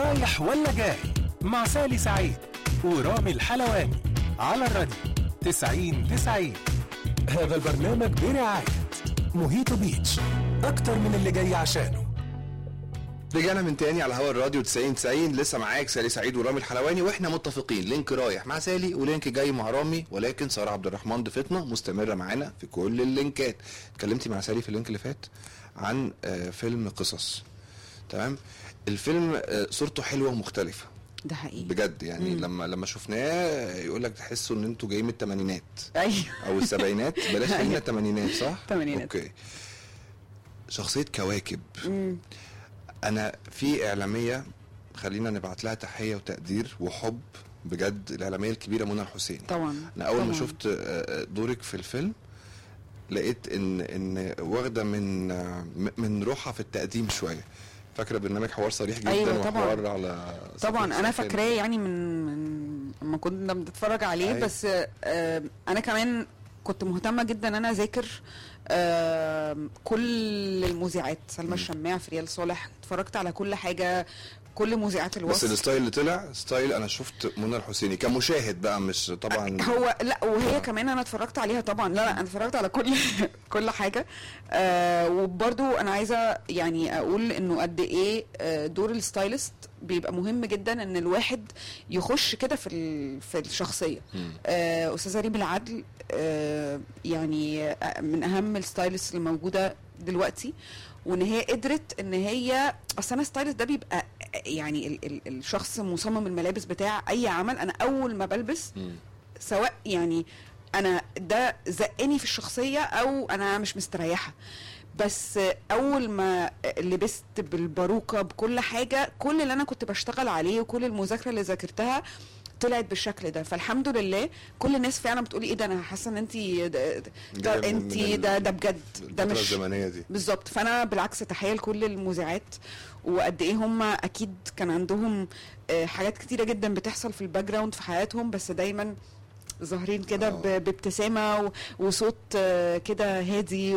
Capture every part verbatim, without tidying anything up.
رايح ولا جاي مع سالي سعيد ورامي الحلواني على الراديو تسعين تسعين. هذا البرنامج برعاية موهيتو بيتش، أكتر من اللي جاي عشانه. رجعنا من تاني على هوا الراديو تسعين تسعين، لسه معاك سالي سعيد ورامي الحلواني، واحنا متفقين لينك رايح مع سالي ولينك جاي مع رامي، ولكن ساره عبد الرحمن ضيفتنا مستمره معانا في كل اللينكات. اتكلمتي مع سالي في اللينك اللي فات عن فيلم قصص، تمام؟ الفيلم صورته حلوه ومختلفه، ده حقيقي بجد يعني. مم. لما لما شفناه يقول لك تحسوا ان انتوا جايين من الثمانينات ايوه او السبعينات، بلاش خلينا الثمانينات، صح؟ الثمانينات. اوكي. شخصيه كواكب، مم. انا في اعلاميه خلينا نبعت لها تحيه وتقدير وحب بجد، الاعلاميه الكبيره منى الحسيني. طبعا انا اول طبعا. ما شفت دورك في الفيلم لقيت ان ان واخده من من روحها في التقديم شويه. فاكره برنامج حوار صريح جدا؟ أيوة وحوار على طبعا انا فاكراه يعني من من لما كنا بنتفرج عليه. أيوة. بس آه انا كمان كنت مهتمه جدا ان انا اذاكر آه كل المذيعات، سلمى الشماع، فريال صالح، اتفرجت على كل حاجه، كل مذيعات الوصف. بس الستايل اللي طلع ستايل انا شفت منى الحسيني كمشاهد بقى، مش طبعا هو لا، وهي آه. كمان انا اتفرجت عليها طبعا. لا لا انا اتفرجت على كل كل حاجه. آه وبرضو انا عايزه يعني اقول انه قد ايه دور الستايلست بيبقى مهم جدا، ان الواحد يخش كده في في الشخصيه. آه استاذه ريم العدل آه يعني من اهم الستايلست اللي موجوده دلوقتي، وان هي قدرت ان هي اصل انا ستايلست ده بيبقى يعني ال ال الشخص مصمم الملابس بتاع اي عمل. انا اول ما بلبس م. سواء يعني انا ده زقني في الشخصيه او انا مش مستريحه، بس اول ما لبست بالباروكه بكل حاجه، كل اللي انا كنت بشتغل عليه وكل المذاكره اللي ذاكرتها طلعت بالشكل ده. فالحمد لله كل الناس فعلا بتقولي ايه ده، انا حاسه ان انت ده, ده انت ده ده بجد ده مش الزمنيه دي بالظبط. فانا بالعكس تحيه لكل المذيعات، وقد ايه هم اكيد كان عندهم حاجات كتيره جدا بتحصل في الباك جراوند في حياتهم، بس دايما ظاهرين كده بابتسامه وصوت كده هادي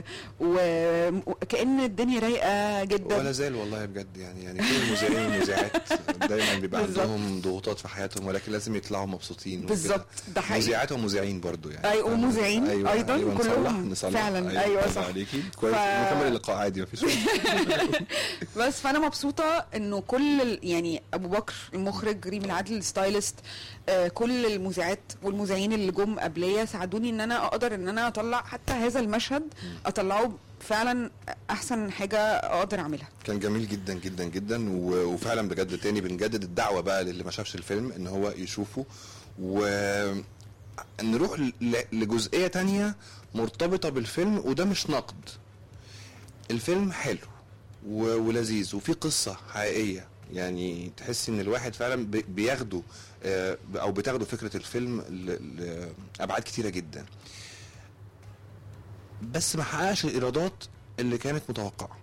وكأن الدنيا رايقه جدا. ولا زال والله بجد يعني يعني كل المذيعين والمذيعات دايما بيبقى عندهم ضغوطات في حياتهم، ولكن لازم يطلعوا مبسوطين بالظبط. ده حقيقي. مذيعات ومذيعين برضو يعني. ايوه ومذيعين أيوة ايضا. أيوة كلهم نصلح. فعلا. ايوه, أيوة صح عليكي كويس. ف... نكمل اللقاء عادي مفيش بس فانا مبسوطه انه كل يعني ابو بكر المخرج، ريم العدل الستايلست، آه كل المذيعات والمذيعين اللي جم قبليه ساعدوني ان انا اقدر ان انا اطلع حتى هذا المشهد اطلعه فعلا احسن حاجه اقدر اعملها. كان جميل جدا جدا جدا، وفعلا بجد تاني بنجدد الدعوه بقى للي ما شافش الفيلم ان هو يشوفه، ونروح لجزئيه تانية مرتبطه بالفيلم، وده مش نقد. الفيلم حلو ولذيذ وفي قصه حقيقيه، يعني تحس ان الواحد فعلا بياخده او بتاخده فكره الفيلم لابعاد كتيره جدا، بس ما حققش الايرادات اللي كانت متوقعه.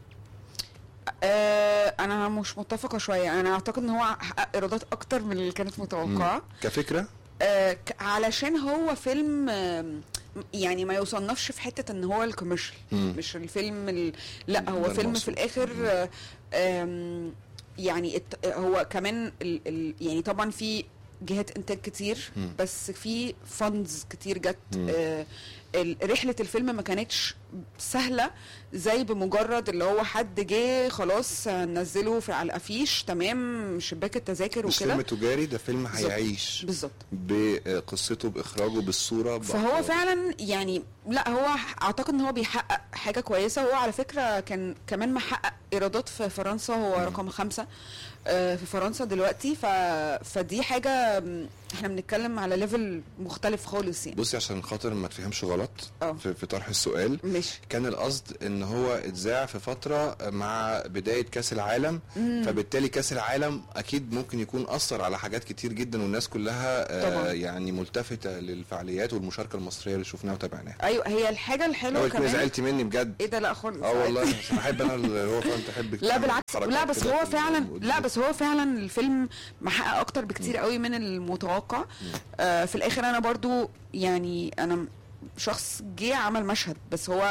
أه انا مش متفقه شويه. انا اعتقد ان هو حقق ايرادات اكتر من اللي كانت متوقعه كفكره. أه علشان هو فيلم أه يعني ما يوصلناش في حته ان هو الكوميرشال، مش الفيلم ال... لا هو فيلم في الاخر أه يعني هو كمان ال ال يعني طبعا في جهات انتاج كتير، م. بس في فاندز كتير جت. آه رحله الفيلم ما كانتش سهله زي بمجرد اللي هو حد جه خلاص نزله في على الافيش تمام شباك التذاكر وكده. مش فيلم تجاري، ده فيلم هيعيش بالظبط بقصته باخراجه بالصوره. فهو فعلا يعني لا هو اعتقد ان هو بيحقق حاجه كويسه. وهو على فكره كان كمان محقق ايرادات في فرنسا، هو م. رقم خمسة في فرنسا دلوقتي. ف... فدي حاجه احنا بنتكلم على ليفل مختلف خالص يعني. بصي عشان خاطر ما تفهمش غلط في, في طرح السؤال، ماشي. كان القصد ان هو اتذاع في فتره مع بدايه كاس العالم، مم. فبالتالي كاس العالم اكيد ممكن يكون اثر على حاجات كتير جدا، والناس كلها آه يعني ملتفته للفعاليات والمشاركه المصريه اللي شفناها وتابعناها. ايوه هي الحاجه الحلوه كمان. زعلتي مني بجد؟ ايه ده؟ لا خالص. اه والله بحب انا اللي هو فعلا تحب. لا بالعكس، لا بس هو فعلا لا بس هو فعلا الفيلم محقق اكتر بكتير قوي من المتوقع. آه في الاخر انا برضو يعني انا شخص جه عمل مشهد، بس هو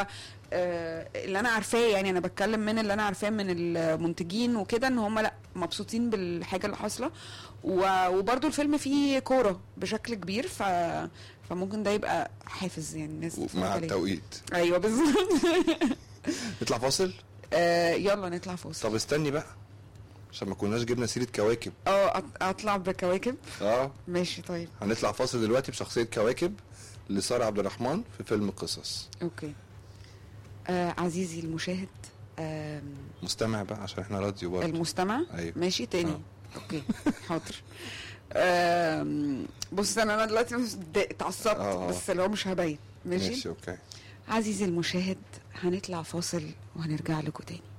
آه اللي انا عارفاه، يعني انا بتكلم من اللي انا عارفاه من المنتجين وكده، ان هم لا مبسوطين بالحاجه اللي حاصله. وبرده الفيلم فيه كوره بشكل كبير، ف فممكن ده يبقى حافز يعني الناس مع التوقيت. ايوه بالظبط. نطلع فاصل. آه يلا نطلع فاصل. طب استني بقى عشان ما كناش جبنا سيره كواكب. اه اطلع بكواكب. اه ماشي طيب. هنطلع فاصل دلوقتي بشخصيه كواكب لسارة عبد الرحمن في فيلم قصص. اوكي. آه عزيزي المشاهد، آه مستمع بقى عشان احنا راديو برضه. المستمع. أيوه. ماشي تاني. آه. اوكي حاضر. آه بص انا انا دلوقتي اتعصبت، آه. بس اللي هو مش هبين. ماشي ماشي اوكي. عزيزي المشاهد، هنطلع فاصل وهنرجع لكم تاني.